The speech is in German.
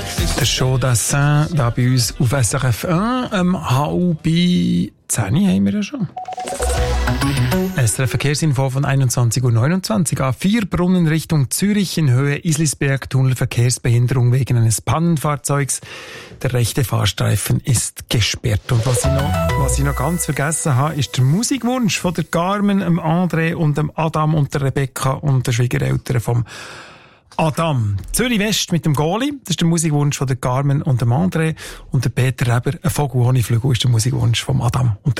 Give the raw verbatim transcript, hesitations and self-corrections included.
Der Show d'Assin, da bei uns auf S R F eins, am halb zehn haben wir ja schon. S R F Verkehrsinfo von einundzwanzig Uhr neunundzwanzig. A vier Brunnen Richtung Zürich in Höhe Islisberg, Tunnel Verkehrsbehinderung wegen eines Pannenfahrzeugs. Der rechte Fahrstreifen ist gesperrt. Und was ich noch, was ich noch ganz vergessen habe, ist der Musikwunsch von der Carmen, dem André und dem Adam und der Rebecca und der Schwiegereltern vom Adam. Zürich West mit dem Goalie, das ist der Musikwunsch von der Carmen und dem André. Und der Peter Reber, ein Vogel ohne Flügel, ist der Musikwunsch vom Adam und